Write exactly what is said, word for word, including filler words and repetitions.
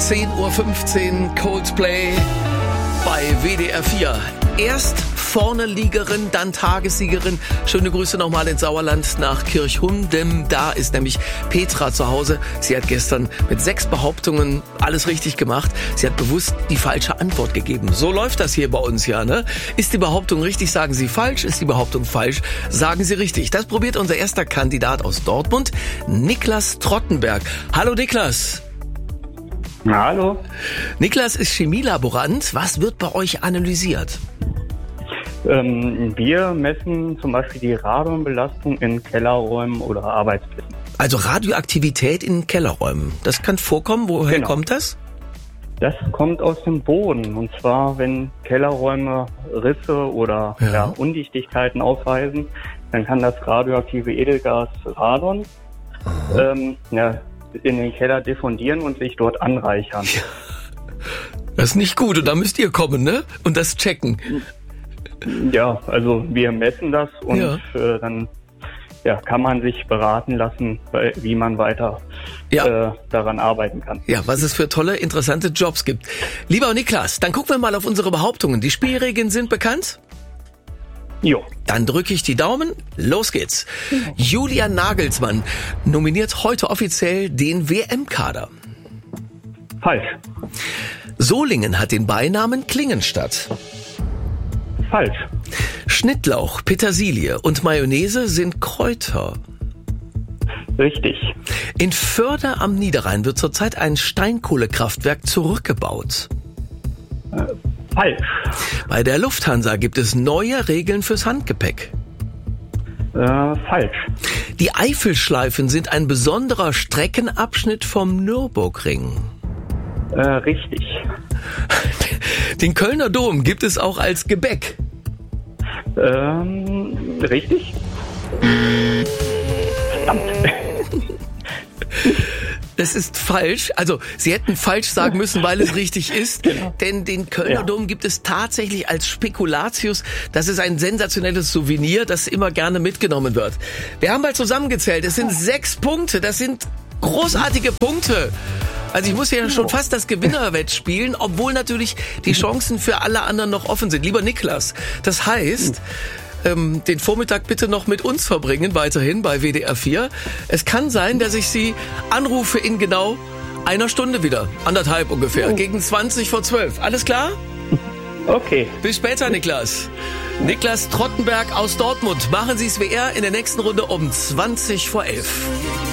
zehn Uhr fünfzehn Coldplay bei W D R vier. Erst Vorne-Liegerin, dann Tagessiegerin. Schöne Grüße nochmal ins Sauerland nach Kirchhundem. Da ist nämlich Petra zu Hause. Sie hat gestern mit sechs Behauptungen alles richtig gemacht. Sie hat bewusst die falsche Antwort gegeben. So läuft das hier bei uns ja, ne? Ist die Behauptung richtig, sagen Sie falsch. Ist die Behauptung falsch, sagen Sie richtig. Das probiert unser erster Kandidat aus Dortmund, Niklas Trottenberg. Hallo Niklas. Na, hallo. Niklas ist Chemielaborant. Was wird bei euch analysiert? Ähm, wir messen zum Beispiel die Radonbelastung in Kellerräumen oder Arbeitsplätzen. Also Radioaktivität in Kellerräumen. Das kann vorkommen. Woher Genau. kommt das? Das kommt aus dem Boden. Und zwar, wenn Kellerräume Risse oder Ja. ja, Undichtigkeiten aufweisen, dann kann das radioaktive Edelgas Radon ähm, ja, in den Keller diffundieren und sich dort anreichern. Das ist nicht gut. Und da müsst ihr kommen, ne? Und das checken. Ja, also wir messen das und Ja. äh, dann ja, kann man sich beraten lassen, wie man weiter Ja. äh, daran arbeiten kann. Ja, was es für tolle, interessante Jobs gibt. Lieber Niklas, dann gucken wir mal auf unsere Behauptungen. Die Spielregeln sind bekannt? Jo. Dann drücke ich die Daumen. Los geht's. Julian Nagelsmann nominiert heute offiziell den W M-Kader. Falsch. Solingen hat den Beinamen Klingenstadt. Falsch. Schnittlauch, Petersilie und Mayonnaise sind Kräuter. Richtig. In Förde am Niederrhein wird zurzeit ein Steinkohlekraftwerk zurückgebaut. Falsch. Bei der Lufthansa gibt es neue Regeln fürs Handgepäck. Äh, falsch. Die Eifelschleifen sind ein besonderer Streckenabschnitt vom Nürburgring. Äh, richtig. Den Kölner Dom gibt es auch als Gebäck. Ähm, richtig? Verdammt. Das ist falsch. Also, Sie hätten falsch sagen müssen, weil es richtig ist. Genau. Denn den Kölner Ja. Dom gibt es tatsächlich als Spekulatius. Das ist ein sensationelles Souvenir, das immer gerne mitgenommen wird. Wir haben mal zusammengezählt. Es sind sechs Punkte. Das sind großartige Punkte. Also ich muss ja schon fast das Gewinnerwett spielen, obwohl natürlich die Chancen für alle anderen noch offen sind. Lieber Niklas, das heißt, ähm, den Vormittag bitte noch mit uns verbringen, weiterhin bei W D R vier. Es kann sein, dass ich Sie anrufe in genau einer Stunde wieder, anderthalb ungefähr, gegen zwanzig vor zwölf. Alles klar? Okay. Bis später, Niklas. Niklas Trottenberg aus Dortmund. Machen Sie es wie er in der nächsten Runde um zwanzig vor elf.